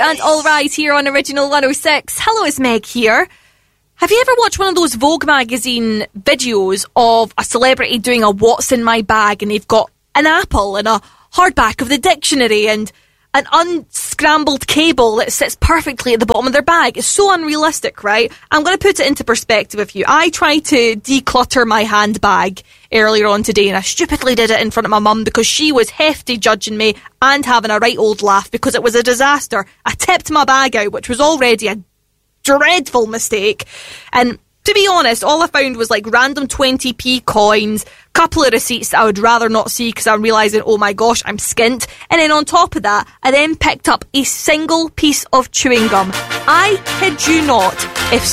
and All Rise here on Original 106. Hello, it's Meg here. Have you ever watched one of those Vogue magazine videos of a celebrity doing a what's in my bag, and they've got an apple and a hardback of the dictionary and an unscrambled cable that sits perfectly at the bottom of their bag? It's so unrealistic, right? I'm going to put it into perspective with you. I tried to declutter my handbag earlier on today, and I stupidly did it in front of my mum because she was hefty judging me and having a right old laugh because it was a disaster. I tipped my bag out, which was already a dreadful mistake, and to be honest, all I found was like random 20p coins, couple of receipts that I would rather not see because I'm realising, oh my gosh, I'm skint. And then on top of that, I then picked up a single piece of chewing gum. I kid you not, if